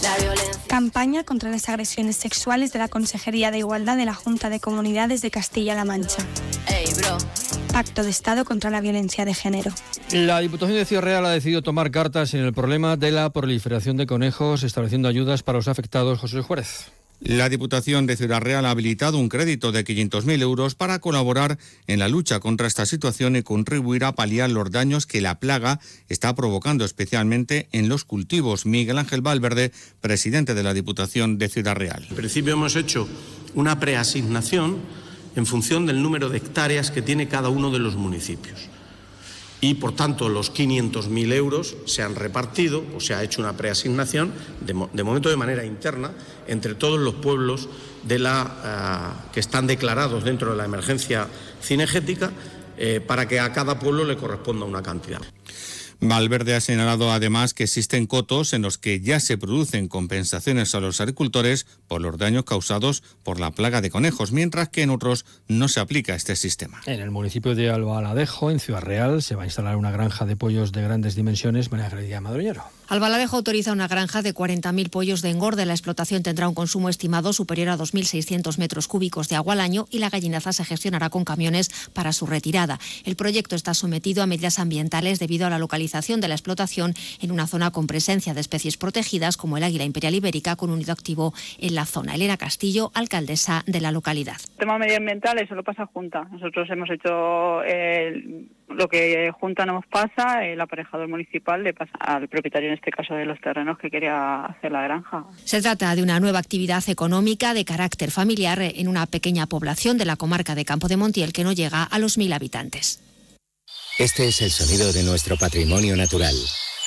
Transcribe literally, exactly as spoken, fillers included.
Campaña contra las agresiones sexuales de la Consejería de Igualdad de la Junta de Comunidades de Castilla-La Mancha. Hey, bro. Pacto de Estado contra la violencia de género. La Diputación de Ciudad Real ha decidido tomar cartas en el problema de la proliferación de conejos, estableciendo ayudas para los afectados. José Luis Juárez. La Diputación de Ciudad Real ha habilitado un crédito de quinientos mil euros para colaborar en la lucha contra esta situación y contribuir a paliar los daños que la plaga está provocando, especialmente en los cultivos. Miguel Ángel Valverde, presidente de la Diputación de Ciudad Real. En principio hemos hecho una preasignación en función del número de hectáreas que tiene cada uno de los municipios. Y, por tanto, los quinientos mil euros se han repartido, o se ha hecho una preasignación, de, de momento de manera interna, entre todos los pueblos de la, uh, que están declarados dentro de la emergencia cinegética, eh, para que a cada pueblo le corresponda una cantidad. Valverde ha señalado además que existen cotos en los que ya se producen compensaciones a los agricultores por los daños causados por la plaga de conejos, mientras que en otros no se aplica este sistema. En el municipio de Albaladejo, en Ciudad Real, se va a instalar una granja de pollos de grandes dimensiones. María Ángeles Madroñero. Albaladejo autoriza una granja de cuarenta mil pollos de engorde. La explotación tendrá un consumo estimado superior a dos mil seiscientos metros cúbicos de agua al año y la gallinaza se gestionará con camiones para su retirada. El proyecto está sometido a medidas ambientales debido a la localización de la explotación en una zona con presencia de especies protegidas como el águila imperial ibérica, con un nido activo en la zona. Elena Castillo, alcaldesa de la localidad. El tema medioambiental, eso lo pasa Junta. Nosotros hemos hecho eh, lo que Junta nos pasa, el aparejador municipal le pasa al propietario, en este caso de los terrenos, que quería hacer la granja. Se trata de una nueva actividad económica de carácter familiar en una pequeña población de la comarca de Campo de Montiel que no llega a los mil habitantes. Este es el sonido de nuestro patrimonio natural.